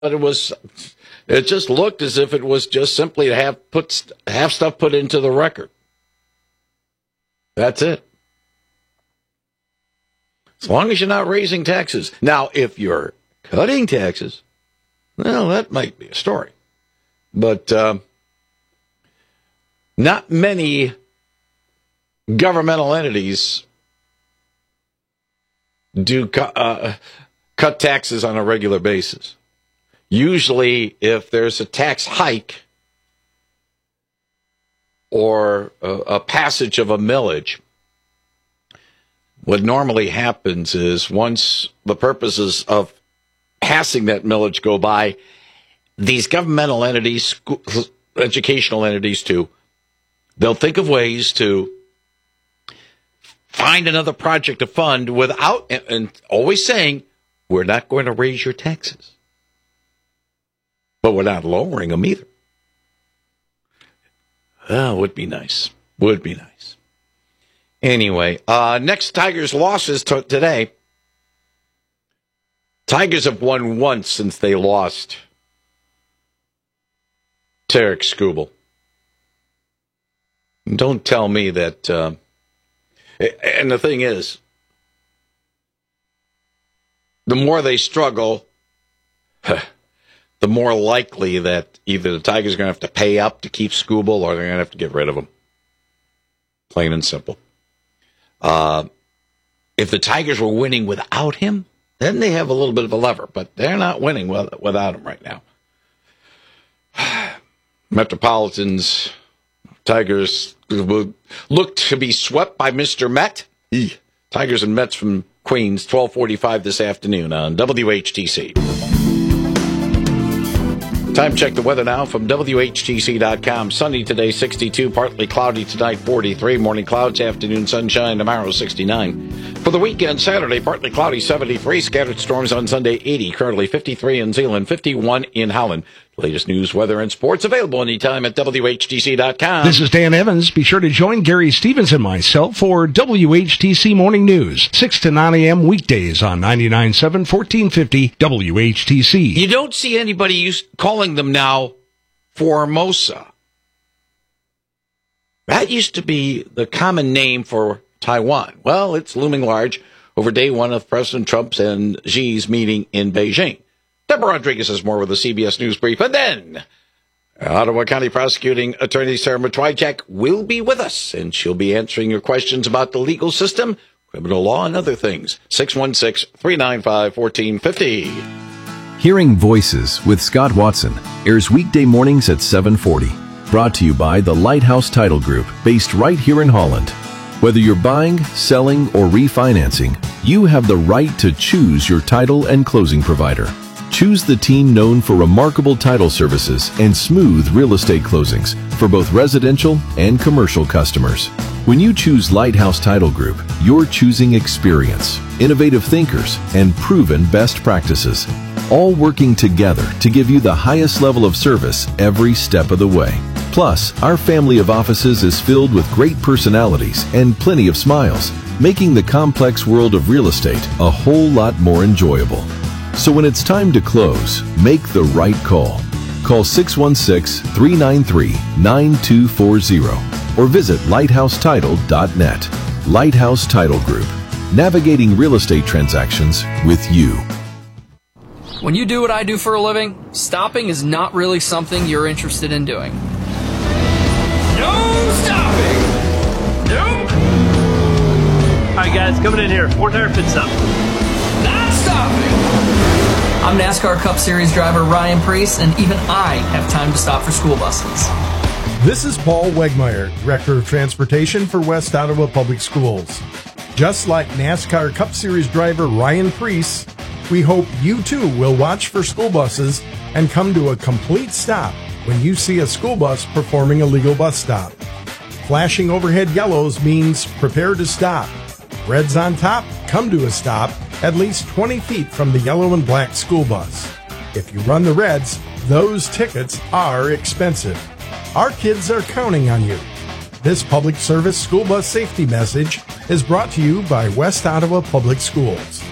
But it just looked as if it was just simply to have stuff put into the record. That's it. As long as you're not raising taxes. Now, if you're cutting taxes, well, that might be a story. But not many governmental entities do cut taxes on a regular basis. Usually, if there's a tax hike or a passage of a millage, what normally happens is once the purposes of passing that millage go by, these governmental entities, educational entities too, they'll think of ways to find another project to fund without, and always saying, we're not going to raise your taxes. But we're not lowering them either. Oh, would be nice. Would be nice. Anyway, next Tigers losses today. Tigers have won once since they lost to Eric Skubal. Don't tell me that... and the thing is, the more they struggle, the more likely that either the Tigers are going to have to pay up to keep Skubal or they're going to have to get rid of him. Plain and simple. If the Tigers were winning without him, then they have a little bit of a lever, but they're not winning without him right now. Metropolitans, Tigers look to be swept by Mr. Met. Tigers and Mets from Queens, 12:45 this afternoon on WHTC. Time check the weather now from WHTC.com. Sunny today, 62. Partly cloudy tonight, 43. Morning clouds, afternoon sunshine. Tomorrow, 69. For the weekend, Saturday, partly cloudy, 73. Scattered storms on Sunday, 80. Currently 53 in Zeeland, 51 in Howland. Latest news, weather, and sports available anytime at WHTC.com. This is Dan Evans. Be sure to join Gary Stevens and myself for WHTC Morning News, 6 to 9 a.m. weekdays on 99.7, 1450 WHTC. You don't see anybody calling them now Formosa. That used to be the common name for Taiwan. Well, it's looming large over day one of President Trump's and Xi's meeting in Beijing. Deborah Rodriguez has more with the CBS News Brief. And then, Ottawa County Prosecuting Attorney Sarah Matwychak will be with us, and she'll be answering your questions about the legal system, criminal law, and other things. 616-395-1450. Hearing Voices with Scott Watson airs weekday mornings at 7:40. Brought to you by the Lighthouse Title Group, based right here in Holland. Whether you're buying, selling, or refinancing, you have the right to choose your title and closing provider. Choose the team known for remarkable title services and smooth real estate closings for both residential and commercial customers. When you choose Lighthouse Title Group, you're choosing experience, innovative thinkers, and proven best practices, all working together to give you the highest level of service every step of the way. Plus, our family of offices is filled with great personalities and plenty of smiles, making the complex world of real estate a whole lot more enjoyable. So when it's time to close, make the right call. Call 616-393-9240 or visit lighthousetitle.net. Lighthouse Title Group, navigating real estate transactions with you. When you do what I do for a living, stopping is not really something you're interested in doing. No stopping! Nope! Alright guys, coming in here. 4-tire pit stop. Not stopping! I'm NASCAR Cup Series driver Ryan Preece, and even I have time to stop for school buses. This is Paul Wegmeyer, Director of Transportation for West Ottawa Public Schools. Just like NASCAR Cup Series driver Ryan Preece, we hope you too will watch for school buses and come to a complete stop when you see a school bus performing a legal bus stop. Flashing overhead yellows means prepare to stop. Reds on top, come to a stop at least 20 feet from the yellow and black school bus. If you run the reds, those tickets are expensive. Our kids are counting on you. This public service school bus safety message is brought to you by West Ottawa Public Schools.